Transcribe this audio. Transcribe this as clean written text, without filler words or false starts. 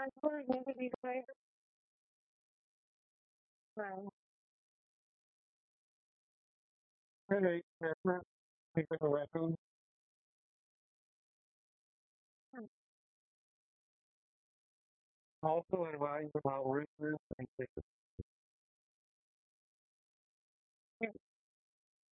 Transfer into these ways. Right. Hey, transfer. Pick up a raccoon. Also advise about root and